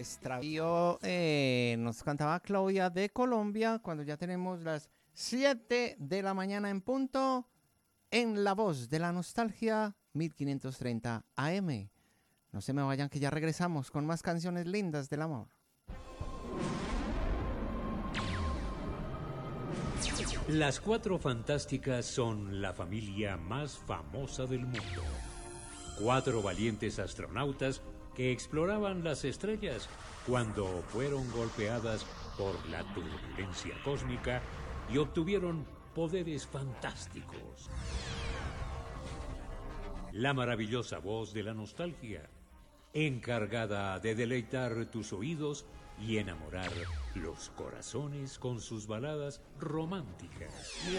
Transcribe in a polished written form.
Extravío nos cantaba Claudia de Colombia cuando ya tenemos las 7 de la mañana en punto en La Voz de la Nostalgia 1530 AM. No se me vayan que ya regresamos con más canciones lindas del amor. Las Cuatro Fantásticas son la familia más famosa del mundo. 4 valientes astronautas que exploraban las estrellas cuando fueron golpeadas por la turbulencia cósmica y obtuvieron poderes fantásticos. La maravillosa voz de la nostalgia, encargada de deleitar tus oídos y enamorar los corazones con sus baladas románticas.